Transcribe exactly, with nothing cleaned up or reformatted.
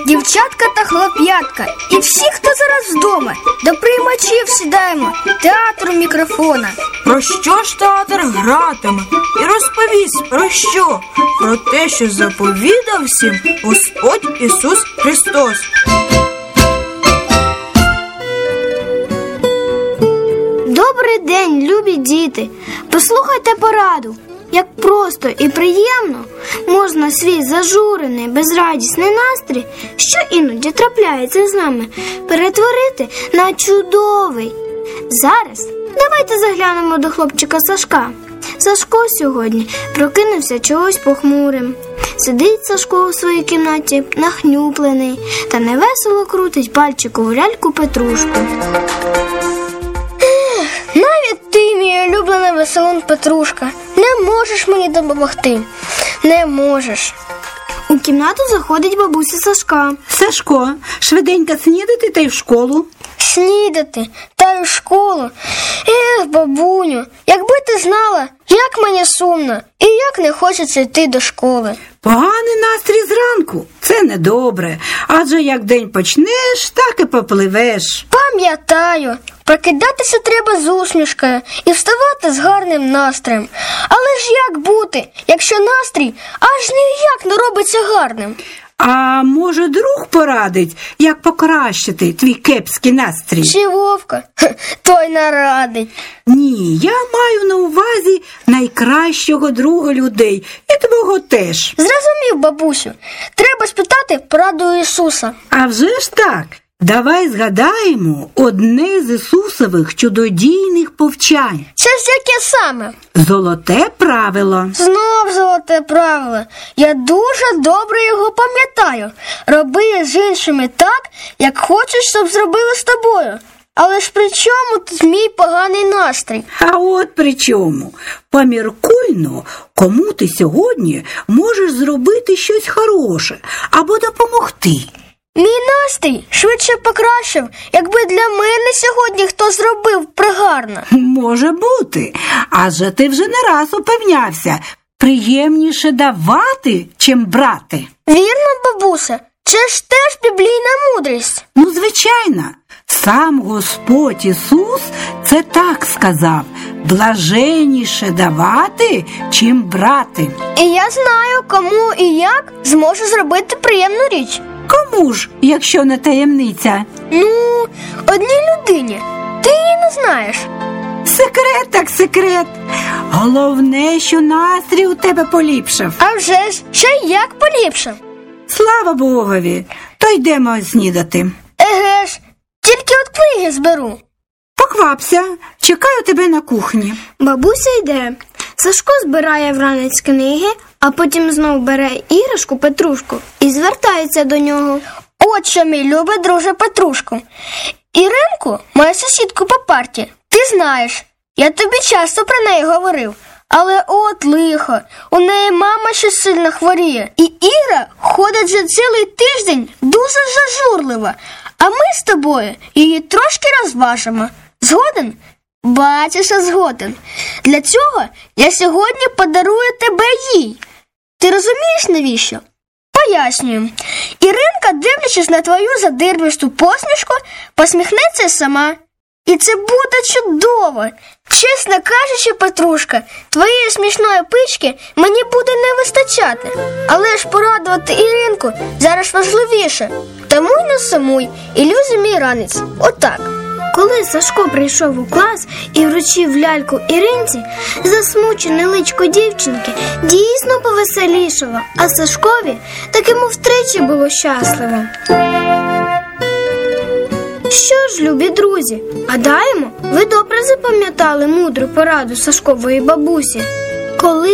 дівчатка та хлоп'ятка і всі, хто зараз вдома, до приймачів сідаємо, театру мікрофона. Про що ж театр гратиме? І розповість про що? Про те, що заповідав всім Господь Ісус Христос. Добрий день, любі діти! Послухайте пораду. Як просто і приємно можна свій зажурений, безрадісний настрій, що іноді трапляється з нами, перетворити на чудовий. Зараз давайте заглянемо до хлопчика Сашка. Сашко сьогодні прокинувся чогось похмурим. Сидить Сашко у своїй кімнаті, нахнюплений, та невесело крутить пальчиком у ляльку Петрушку. Навіть ти, мій улюблений веселун Петрушка, не можеш мені допомогти. Не можеш. У кімнату заходить бабуся Сашка. Сашко, швиденько снідати та й в школу. Снідати та й в школу. Ех, бабуню, якби ти знала, як мені сумно і як не хочеться йти до школи. Поганий настрій зранку – це недобре, адже як день почнеш, так і попливеш. Пам'ятаю, прокидатися треба з усмішкою і вставати з гарним настроєм. Але ж як бути, якщо настрій аж ніяк не робиться гарним? А може друг порадить, як покращити твій кепський настрій? Чи Вовка? Той нарадить. Ні, я маю на увазі найкращого друга людей і твого теж. Зрозумів, бабусю. Треба спитати пораду Ісуса. А вже ж так. Давай згадаємо одне з Ісусових чудодійних повчань. Це ж яке саме? Золоте правило. Знов золоте правило. Я дуже добре його пам'ятаю. Роби з іншими так, як хочеш, щоб зробили з тобою. Але ж при чому тут мій поганий настрій? А от при чому? Поміркуйно, кому ти сьогодні можеш зробити щось хороше або допомогти. Мій настрій швидше покращив, якби для мене сьогодні хто зробив пригарно. Може бути, адже ти вже не раз упевнявся, приємніше давати, чим брати. Вірно, бабуся, це ж теж біблійна мудрість. Ну, звичайно, сам Господь Ісус це так сказав, блаженніше давати, чим брати. І я знаю, кому і як зможу зробити приємну річ. Кому ж, якщо не таємниця? Ну, одній людині. Ти її не знаєш. Секрет так секрет. Головне, що настрій у тебе поліпшав. А вже ж, ще як поліпшив. Слава Богові, то йдемо снідати. Еге ж, тільки от книги зберу. Поквапся, чекаю тебе на кухні. Бабуся йде. Сашко збирає вранець книги, а потім знов бере іграшку Петрушку і звертається до нього. От що, мій любий друже Петрушку. Іринку, мою сусідку по парті, ти знаєш. Я тобі часто про неї говорив. Але от лихо, у неї мама ще сильно хворіє. І Іра ходить вже цілий тиждень дуже зажурлива. А ми з тобою її трошки розважимо. Згоден? Бачиш, згоден. Для цього я сьогодні подарую тебе їй. Ти розумієш, навіщо? Пояснюю. Іринка, дивлячись на твою задирвисту посмішку, посміхнеться сама. І це буде чудово. Чесно кажучи, Петрушка, твоєї смішної пички мені буде не вистачати. Але ж порадувати Іринку зараз важливіше. Тому й не сумуй, ілюзій мій ранець. Отак. Коли Сашко прийшов у клас і вручив ляльку Іринці, засмучене личко дівчинки дійсно повеселішало, а Сашкові таки мов втричі було щасливо. Що ж, любі друзі, гадаємо, ви добре запам'ятали мудру пораду Сашкової бабусі. Коли